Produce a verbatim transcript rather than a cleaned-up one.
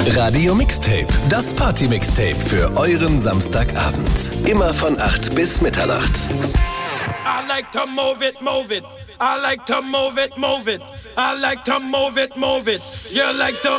Radio Mixtape, das Party-Mixtape für euren Samstagabend. Immer von acht bis Mitternacht. I like to move it, move it. I like to move it, move it. I like to move it, move it. You like to